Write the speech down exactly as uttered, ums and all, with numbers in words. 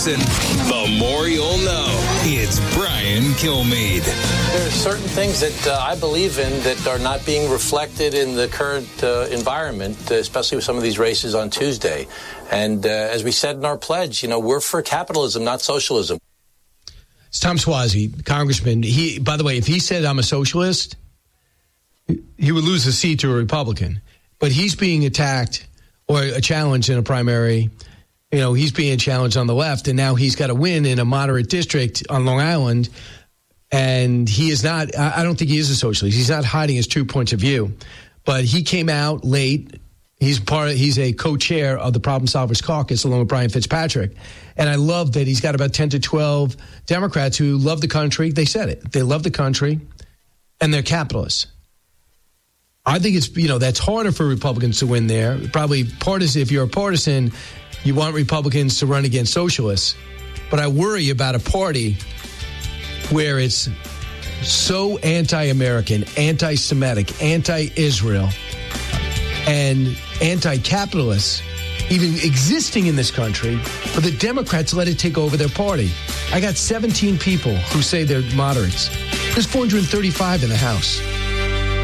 listen, the more you'll know. It's Brian Kilmeade. There are certain things that uh, I believe in that are not being reflected in the current uh, environment, uh, especially with some of these races on Tuesday. And uh, as we said in our pledge, you know, we're for capitalism, not socialism. It's Tom Suozzi, congressman. He, by the way, if he said I'm a socialist, he would lose the seat to a Republican. But he's being attacked or a challenge in a primary. You know, he's being challenged on the left, and now he's got to win in a moderate district on Long Island. And he is not, I don't think he is a socialist. He's not hiding his true points of view. But he came out late. He's part of, he's a co-chair of the Problem Solvers Caucus along with Brian Fitzpatrick. And I love that he's got about ten to twelve Democrats who love the country. They said it. They love the country, and they're capitalists. I think it's, you know, that's harder for Republicans to win there. Probably partisan, if you're a partisan, you want Republicans to run against socialists. But I worry about a party where it's so anti-American, anti-Semitic, anti-Israel, and anti-capitalist, even existing in this country, but the Democrats let it take over their party. I got seventeen people who say they're moderates. There's four hundred thirty-five in the House.